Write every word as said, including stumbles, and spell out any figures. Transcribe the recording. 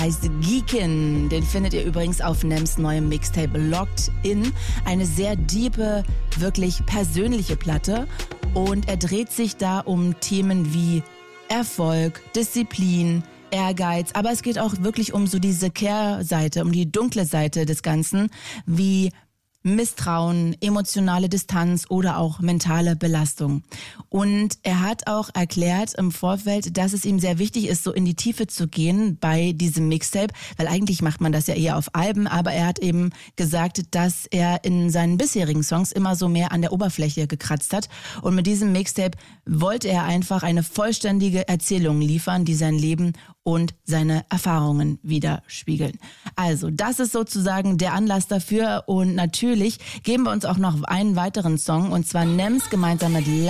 heißt Geekin. Den findet ihr übrigens auf Nems neuem Mixtape Locked In. Eine sehr diepe, wirklich persönliche Platte. Und er dreht sich da um Themen wie Erfolg, Disziplin, Ehrgeiz. Aber es geht auch wirklich um so diese Kehrseite, um die dunkle Seite des Ganzen, wie Misstrauen, emotionale Distanz oder auch mentale Belastung. Und er hat auch erklärt im Vorfeld, dass es ihm sehr wichtig ist, so in die Tiefe zu gehen bei diesem Mixtape, weil eigentlich macht man das ja eher auf Alben, aber er hat eben gesagt, dass er in seinen bisherigen Songs immer so mehr an der Oberfläche gekratzt hat. Und mit diesem Mixtape wollte er einfach eine vollständige Erzählung liefern, die sein Leben und seine Erfahrungen widerspiegeln. Also das ist sozusagen der Anlass dafür und natürlich geben wir uns auch noch einen weiteren Song und zwar Nems gemeinsam mit